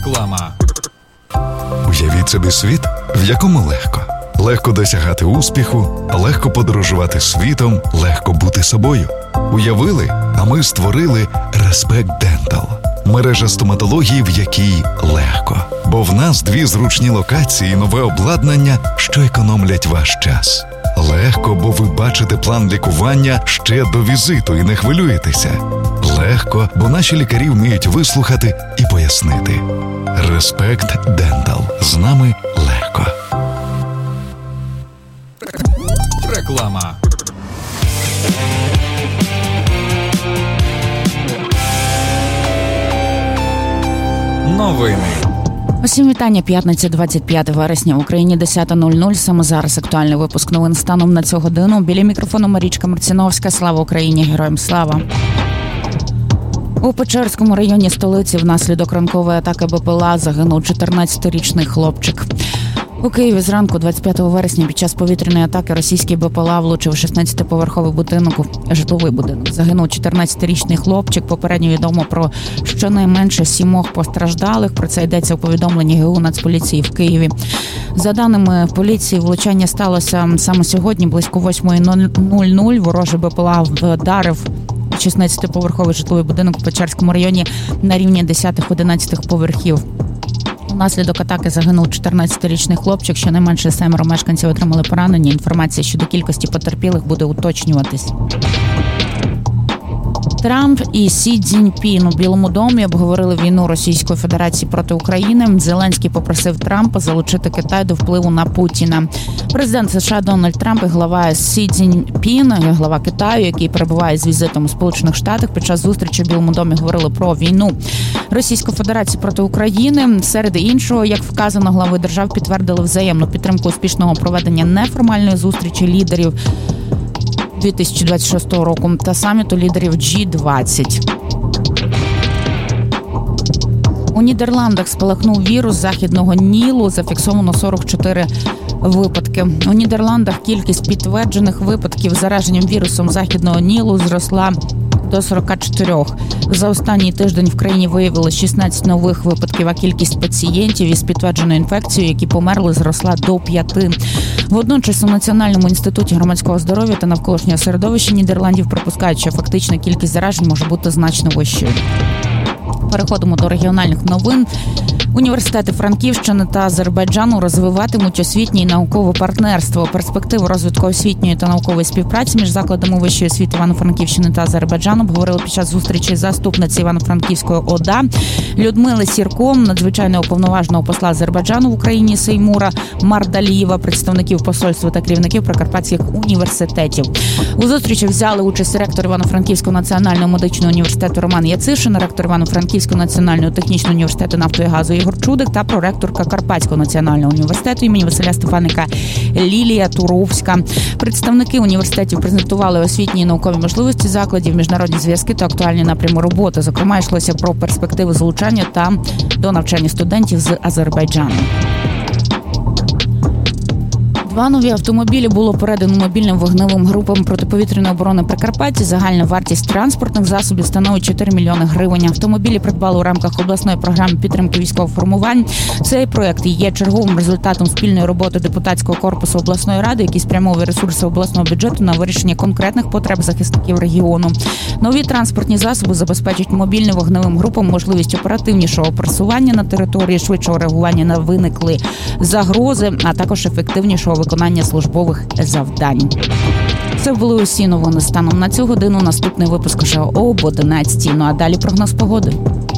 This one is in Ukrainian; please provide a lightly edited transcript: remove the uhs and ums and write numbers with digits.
Реклама. Уявіть собі світ, в якому легко. Легко досягати успіху, легко подорожувати світом, легко бути собою. Уявили, а ми створили Respect Dental. Мережа стоматології, в якій легко. Бо в нас 2 зручні локації і нове обладнання, що економлять ваш час. Легко, бо ви бачите план лікування ще до візиту і не хвилюєтеся. Легко, бо наші лікарі вміють вислухати і пояснити. Respect Dental. З нами легко. Реклама. Новини. Усім вітання. П'ятниця, 25 вересня. В Україні 10:00. Саме зараз актуальний випуск новин станом на цю годину. Біля мікрофону Марічка Марціновська. Слава Україні! Героям слава! У Печерському районі столиці внаслідок ранкової атаки БПЛА загинув 14-річний хлопчик. У Києві зранку 25 вересня під час повітряної атаки російський БПЛА влучив 16-поверховий житловий будинок. Загинув 14-річний хлопчик. Попередньо відомо про щонайменше 7 постраждалих. Про це йдеться у повідомленні ГУ Нацполіції в Києві. За даними поліції, влучання сталося саме сьогодні, близько 8:00. Ворожий БПЛА вдарив 16-поверховий житловий будинок у Печерському районі на рівні 10-11 поверхів. Унаслідок атаки загинув 14-річний хлопчик. Щонайменше 7 мешканців отримали поранення. Інформація щодо кількості потерпілих буде уточнюватись. Трамп і Сі Цзіньпін у Білому домі обговорили війну Російської Федерації проти України. Зеленський попросив Трампа залучити Китай до впливу на Путіна. Президент США Дональд Трамп і глава Сі Цзіньпін, глава Китаю, який перебуває з візитом у Сполучених Штатах, під час зустрічі в Білому домі говорили про війну Російської Федерації проти України. Серед іншого, як вказано, глави держав підтвердили взаємну підтримку успішного проведення неформальної зустрічі лідерів 2026 року та саміту лідерів G20. У Нідерландах спалахнув вірус західного Нілу. Зафіксовано 44 випадки. У Нідерландах кількість підтверджених випадків зараженням вірусом західного Нілу зросла до 44. За останній тиждень в країні виявили 16 нових випадків, а кількість пацієнтів із підтвердженою інфекцією, які померли, зросла до 5. Водночас у Національному інституті громадського здоров'я та навколишнього середовища Нідерландів припускають, що фактична кількість заражень може бути значно вищою. Переходимо до регіональних новин. Університети Франківщини та Азербайджану розвиватимуть освітнє і наукове партнерство. Перспективу розвитку освітньої та наукової співпраці між закладами вищої освіти Івано-Франківщини та Азербайджану обговорили під час зустрічі заступниці Івано-Франківської ОДА Людмили Сірко, надзвичайного уповноваженого посла Азербайджану в Україні Сеймура Мардалієва, представників посольства та керівників прикарпатських університетів. У зустрічі взяли участь ректор Івано-Франківського національного медичного університету Роман Яцишин, ректор Івано-Франківського національного технічного університету нафту і газу Ігор Чудик та проректорка Карпатського національного університету імені Василя Стефаника Лілія Туровська. Представники університетів презентували освітні і наукові можливості закладів, міжнародні зв'язки та актуальні напрями роботи. Зокрема, йшлося про перспективи залучання та до навчання студентів з Азербайджану. 2 нові автомобілі було передано мобільним вогневим групам протиповітряної оборони Прикарпаття. Загальна вартість транспортних засобів становить 4 мільйони гривень. Автомобілі придбали у рамках обласної програми підтримки військових формувань. Цей проект є черговим результатом спільної роботи депутатського корпусу обласної ради, який спрямовує ресурси обласного бюджету на вирішення конкретних потреб захисників регіону. Нові транспортні засоби забезпечать мобільним вогневим групам можливість оперативнішого просування на території, швидшого реагування на виникли загрози, а також ефективнішого виконання службових завдань. Це були усі новини станом на цю годину. Наступний випуск вже об 11. Ну а далі прогноз погоди.